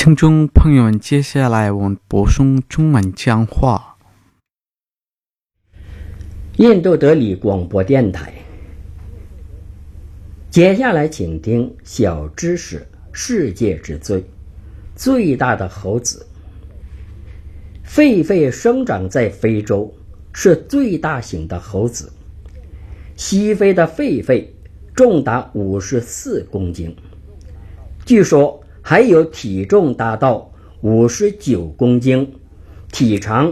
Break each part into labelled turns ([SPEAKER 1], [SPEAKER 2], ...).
[SPEAKER 1] 听众朋友们，接下来我们播送中文讲话。
[SPEAKER 2] 印度德里广播电台。接下来请听小知识：世界之最，最大的猴子。狒狒生长在非洲，是最大型的猴子。西非的狒狒重达54公斤，据说还有体重达到59公斤、体长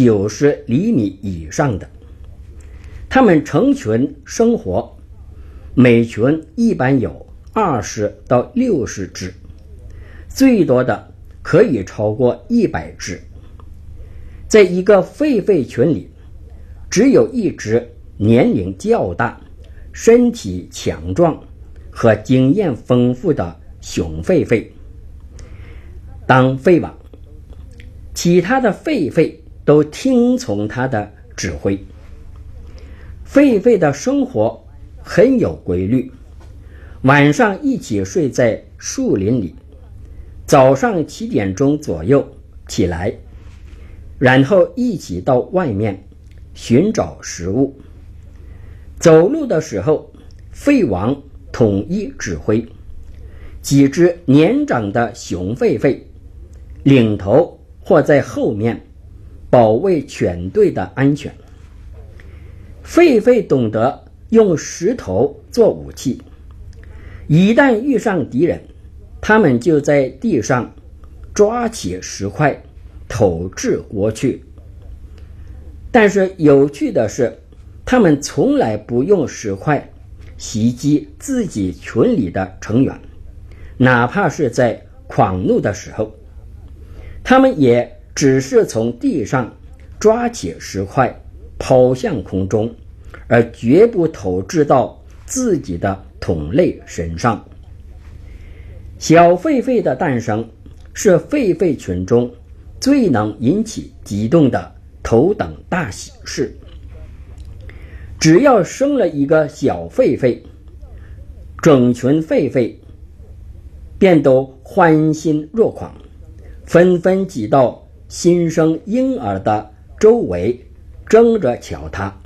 [SPEAKER 2] 90厘米以上的。它们成群生活，每群一般有20到60只，最多的可以超过100只。在一个狒狒群里，只有一只年龄较大、身体强壮和经验丰富的雄狒狒当狒王，其他的狒狒都听从他的指挥。狒狒的生活很有规律，晚上一起睡在树林里，早上7点钟左右起来，然后一起到外面寻找食物。走路的时候，狒王统一指挥，几只年长的雄狒狒领头或在后面保卫全队的安全。狒狒懂得用石头做武器，一旦遇上敌人，他们就在地上抓起石块投掷过去。但是有趣的是，他们从来不用石块袭击自己群里的成员，哪怕是在狂怒的时候，他们也只是从地上抓起石块抛向空中，而绝不投掷到自己的同类身上。小狒狒的诞生是狒狒群中最能引起激动的头等大喜事。只要生了一个小狒狒，整群狒狒便都欢欣若狂，纷纷挤到新生婴儿的周围，争着瞧他。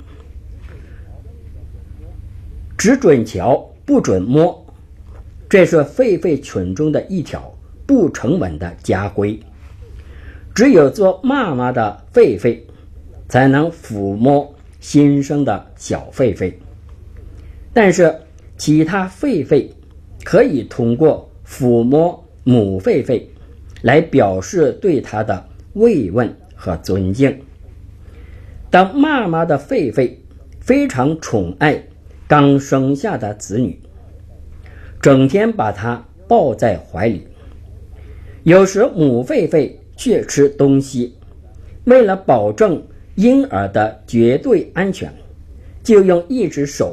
[SPEAKER 2] 只准瞧，不准摸，这是狒狒群中的一条不成文的家规。只有做妈妈的狒狒才能抚摸新生的小狒狒，但是其他狒狒可以通过抚摸母狒狒来表示对它的慰问和尊敬。当妈妈的狒狒非常宠爱刚生下的子女，整天把它抱在怀里。有时母狒狒去吃东西，为了保证婴儿的绝对安全，就用一只手